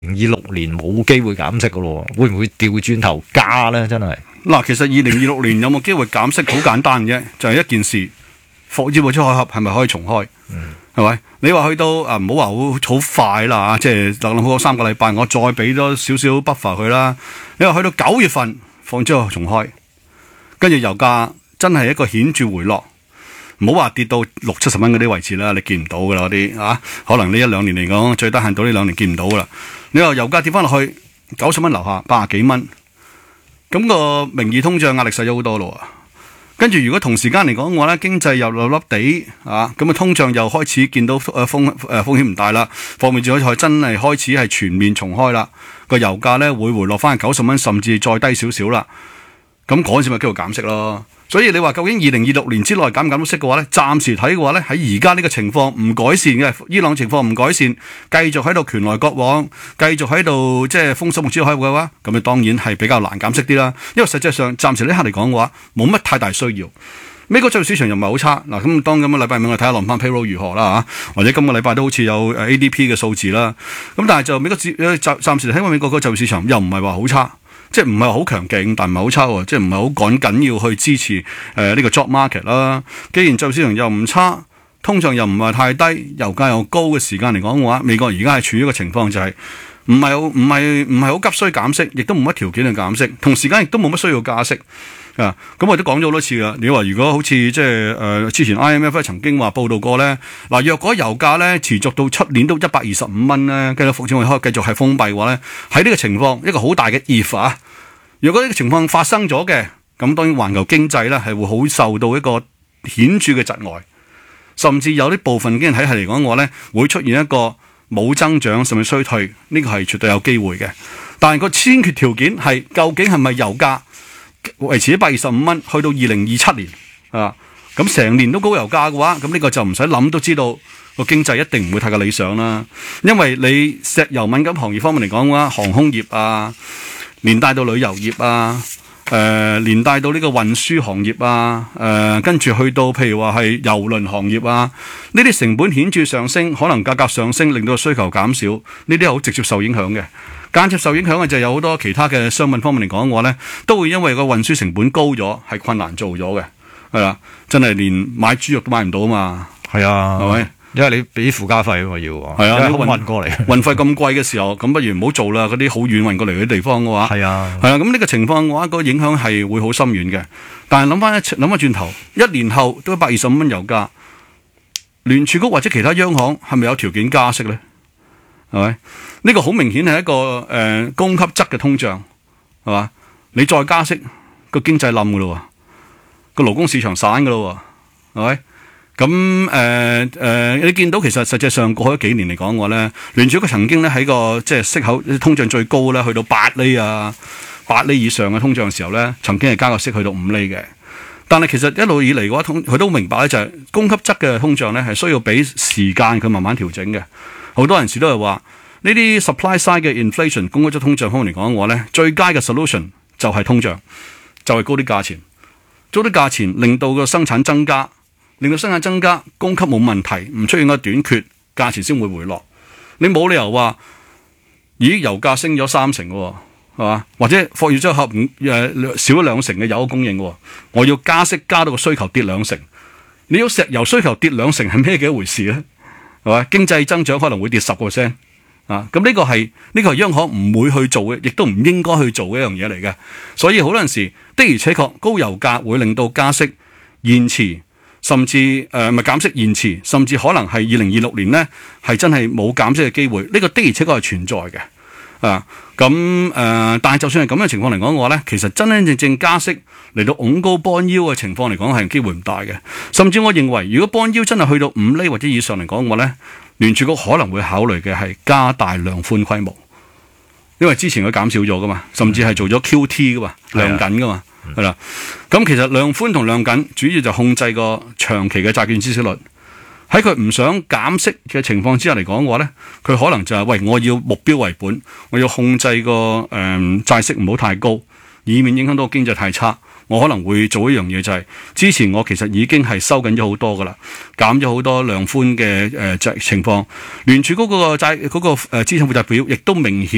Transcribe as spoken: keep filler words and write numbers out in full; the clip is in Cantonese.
二六年冇機會減息噶咯，會唔會調轉頭加咧？真係嗱，其實二零二六年有冇機會減息好簡單嘅啫，就係、是、一件事，霍爾布出海峽係咪可以重開？係咪、嗯？你話去到啊，唔好話好好快啦，即係特朗普三個禮拜，我再俾多少少 buffer 佢啦。你話去到九月份放之後重開，跟住油價真係一個顯著回落。唔好話跌到六七十蚊嗰啲位置啦，你見唔到噶啦嗰啲啊，可能呢一兩年嚟講，最低限度呢兩年見唔到噶啦。你話油價跌翻落去九十蚊樓下，八十幾蚊，咁個名義通脹壓力細咗好多咯。跟住如果同時間嚟講嘅話咧，經濟又粒粒地啊，咁啊通脹又開始見到誒風誒風險唔大啦，貨幣政策真係開始係全面重開啦，個油價咧會回落翻九十蚊，甚至再低少少啦。咁嗰陣時咪叫做減息咯。所以你話究竟二零二六年之內減唔減到息嘅話咧，暫時睇嘅話咧，喺而家呢個情況唔改善嘅，伊朗情況唔改善，繼續喺度拳來腳往，繼續喺度即係風聲目之開嘅話，咁啊當然係比較難減息啲啦。因為實際上暫時呢刻嚟講嘅話，冇乜太大需要。美國就業市場又唔係好差嗱，咁當今個禮拜五我睇下落翻 payroll 如何啦嚇，或者今個禮拜都好似有 A D P 嘅數字啦。咁但係就美國暫暫時睇翻美國個就業市場又唔係話好差。即係唔係好強勁，但唔係好差喎，即係唔係好趕緊要去支持誒呢、呃這個 job market 啦。既然就業市場又唔差，通脹又唔係太低，油價又高嘅時間嚟講嘅話，美國而家係處於一個情況就係唔係好唔係唔係好急需減息，亦都冇乜條件去減息，同時間亦都冇乜需要加息。啊，咁我都講咗好多次噶。你話如果好似即係誒之前 I M F 曾經話報道過咧，嗱若果油價咧持續到出年都一百二十五蚊咧，跟住復轉開繼續係封閉嘅話咧，喺呢個情況一個好大嘅 if 啊，如果呢個情況發生咗嘅，咁當然環球經濟咧係會好受到一個顯著嘅窒礙，甚至有啲部分經濟體系嚟講嘅話咧，會出現一個冇增長甚至衰退，呢、這個係絕對有機會嘅。但係個先決條件係究竟係咪油價維持一百二十五蚊，去到二零二七年啊，咁成年都高油價嘅話，咁呢個就唔使諗都知道個經濟一定唔會太過理想啦。因為你石油敏感行業方面嚟講嘅話，航空業啊，連帶到旅遊業啊，誒、呃，連帶到呢個運輸行業啊，誒、呃，跟住去到譬如話係郵輪行業啊，呢啲成本顯著上升，可能價格上升，令到需求減少，呢啲係好直接受影響嘅。間接受影響嘅就有好多其他嘅商品方面嚟講嘅話咧，都會因為個運輸成本高咗，係困難做咗嘅，係啦，真係連買豬肉都買唔到啊嘛， 係啊，係咪？因為你俾附加費啊嘛要，係啊，你運過嚟，運費咁貴嘅時候，咁不如唔好做啦。嗰啲好遠運過嚟嘅地方嘅話，係啊，係啊，咁呢個情況嘅話，個影響係會好深遠嘅。但係諗翻一諗翻轉頭，一年後都一百二十五蚊油價，聯儲局或者其他央行係咪有條件加息咧？係咪？呢個好明顯係一個誒、呃、供給側嘅通脹，係嘛？你再加息，個經濟冧噶咯，個勞工市場散噶咯，係咪？咁誒誒，你見到其實實際上過去幾年嚟講嘅話咧，聯儲局曾經咧喺個即係息口通脹最高咧，去到八厘啊，八厘以上嘅通脹嘅時候咧，曾經係加個息去到五厘嘅。但係其實一路以嚟嘅話，通佢都明白咧，就係供給側嘅通脹咧係需要俾時間佢慢慢調整嘅。好多人士都係話呢啲 supply side 嘅 inflation 供給側通脹方面嚟講嘅話咧，最佳嘅 solution 就係通脹，就係、是、高啲價錢，高啲價錢令到個生產增加。令到生產增加，供給冇問題，唔出現個短缺，價錢先會回落。你冇理由話，咦油價升咗三成嘅，係嘛？或者霍爾之後五誒少咗兩成嘅油供應嘅，我要加息加到個需求跌兩成。你要石油需求跌兩成係咩嘅一回事咧？係嘛？經濟增長可能會跌十個 percent 啊！咁呢個係呢、呢個係央行唔會去做嘅，亦都唔應該去做嘅一樣嘢嚟嘅。所以好多陣時的而且確高油價會令到加息延遲。甚至誒咪減息延遲，甚至可能係二零二六年呢，係真係冇減息嘅機會。呢、這個的而且確係存在嘅啊。咁誒、呃，但係就算係咁嘅情況嚟講嘅話呢，其實真真正正加息嚟到拱高 bond yield 嘅情況嚟講係機會唔大嘅。甚至我認為，如果 bond yield 真係去到五厘或者以上嚟講嘅話呢，聯儲局可能會考慮嘅係加大量寬規模，因為之前佢減少咗噶嘛，甚至係做咗 Q T 噶嘛，量緊噶嘛。係啦，咁其實量寬同量緊，主要就控制個長期嘅債券孳息率。喺佢唔想減息嘅情況之下嚟講嘅話咧，佢可能就係、是、喂，我要目標為本，我要控制個誒、呃、債息唔好太高，以免影響到經濟太差。我可能會做一樣嘢就係、是，之前我其實已經係收緊咗好多噶啦，減咗好多量寬嘅誒、呃、情況。聯儲嗰個債嗰、那個誒資產負債表亦都明顯。